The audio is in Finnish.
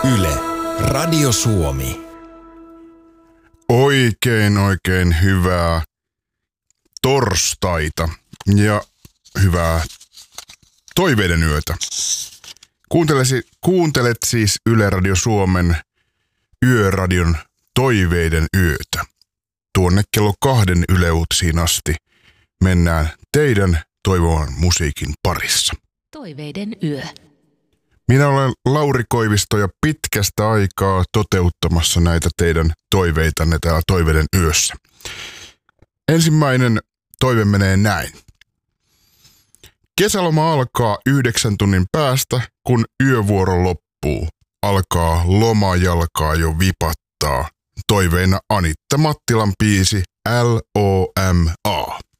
Yle, Radio Suomi. Oikein hyvää torstaita ja hyvää toiveiden yötä. Kuuntelet siis Yle Radio Suomen Yöradion toiveiden yötä. Tuonne kello 2 Yle Uutisiin asti mennään teidän toivoman musiikin parissa. Toiveiden yö. Minä olen Lauri Koivisto ja pitkästä aikaa toteuttamassa näitä teidän toiveitanne täällä toiveiden yössä. Ensimmäinen toive menee näin. Kesäloma alkaa 9 tunnin päästä, kun yövuoro loppuu. Alkaa lomajalkaa jo vipattaa. Toiveina Anitta Mattilan biisi LOMA.